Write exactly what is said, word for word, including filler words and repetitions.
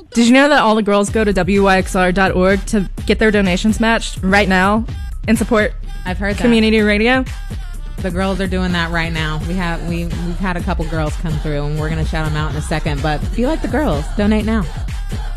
Did you know that all the girls go to W Y X R dot org to get their donations matched right now and support I've heard that. community radio? The girls are doing that right now. We have we we've had a couple girls come through, and we're gonna shout them out in a second. But if you like the girls, donate now.